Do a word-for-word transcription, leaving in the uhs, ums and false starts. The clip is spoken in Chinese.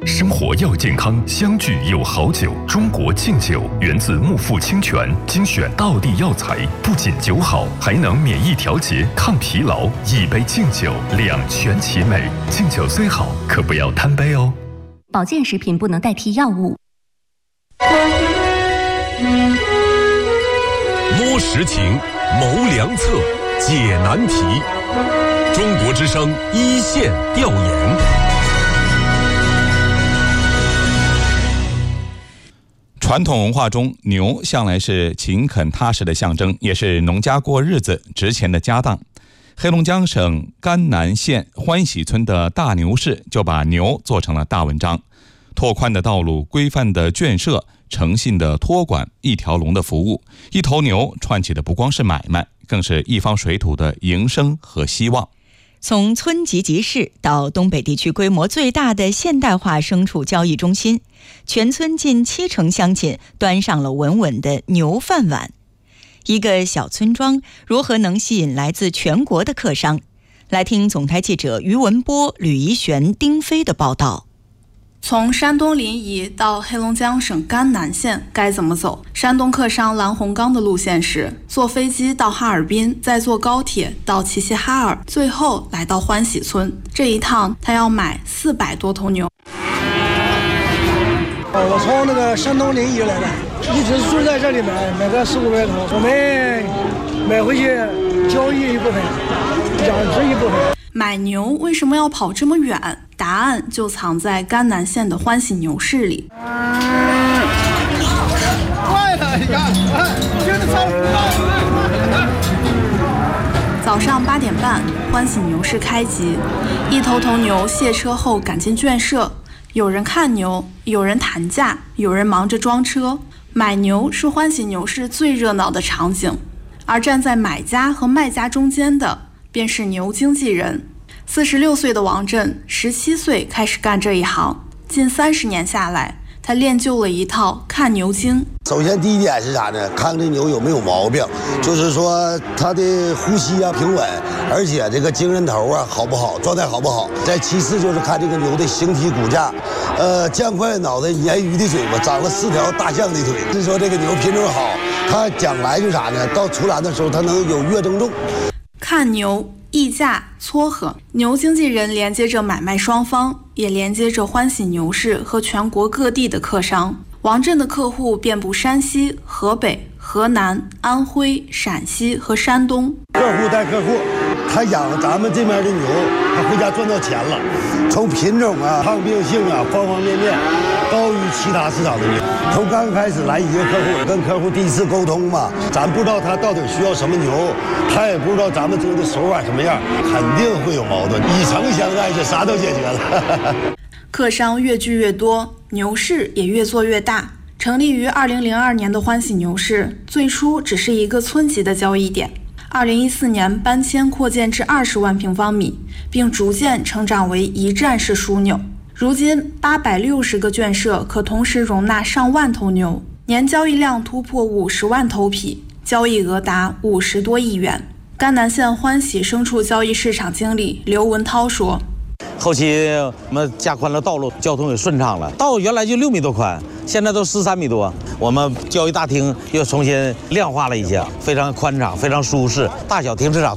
生活要健康，相聚有好酒。中国敬酒源自木富清泉，精选道地药材，不仅酒好，还能免疫调节、抗疲劳。一杯敬酒，两全其美。敬酒虽好，可不要贪杯哦。 保健食品不能代替药物。 摸实情，谋良策，解难题。中国之声一线调研。 传统文化中，牛向来是勤恳踏实的象征，也是农家过日子值钱的家当。黑龙江省甘南县欢喜村的大牛市就把牛做成了大文章。拓宽的道路、规范的圈舍、诚信的托管、一条龙的服务，一头牛串起的不光是买卖，更是一方水土的营生和希望。 从村级集市到东北地区规模最大的现代化牲畜交易中心，全村近七成乡亲端上了稳稳的牛饭碗。一个小村庄如何能吸引来自全国的客商？来听总台记者于文波、吕怡璇、丁飞的报道。 从山东临沂到黑龙江省甘南县该怎么走？山东客商蓝洪刚的路线是坐飞机到哈尔滨，再坐高铁到齐齐哈尔，最后来到欢喜村。这一趟他要买四百多头牛。 我从那个山东临沂来的，一直住在这里买，买个四五百头，我们买回去交易一部分，养殖一部分。 买牛为什么要跑这么远？答案就藏在甘南县的欢喜牛市里。 快了，你看，真的超早上八点半，欢喜牛市开集，一头头牛卸车后赶进圈舍，有人看牛，有人谈价，有人忙着装车。买牛是欢喜牛市最热闹的场景，而站在买家和卖家中间的便是牛经纪人。四十六岁的王震，十七岁开始干这一行，近三十年下来，他练就了一套看牛经。 首先第一点是啥呢？看这牛有没有毛病，就是说它的呼吸啊平稳，而且这个精神头啊好不好，状态好不好。再其次就是看这个牛的形体骨架，呃，酱块脑袋，鲶鱼的嘴巴，长了四条大象的腿。是说这个牛品种好，它将来就啥呢？到出栏的时候，它能有越增重。 看牛。议价撮合，牛经纪人连接着买卖双方，也连接着欢喜牛市和全国各地的客商。王震的客户遍布山西、河北、河南、安徽、陕西和山东。 客户带客户，他养咱们这边的牛，他回家赚到钱了。从品种啊、抗病性啊，方方面面高于其他市场的牛。从刚开始来一个客户，跟客户第一次沟通嘛，咱不知道他到底需要什么牛，他也不知道咱们做的手法什么样，肯定会有矛盾。以诚相待，这啥都解决了。 客商越聚越多，牛市也越做越大。成立于二零零二年的欢喜牛市，最初只是一个村级的交易点。二零一四年搬迁扩建至二十万平方米，并逐渐成长为一站式枢纽。如今八百六十个圈舍可同时容纳上万头牛，年交易量突破五十万头匹，交易额达五十多亿元。甘南县欢喜牲畜交易市场经理刘文涛说： 后期我们加宽了道路，交通也顺畅了。道原来就六米多宽，现在都十三米多。我们交易大厅又重新亮化了一下，非常宽敞，非常舒适，大小停车场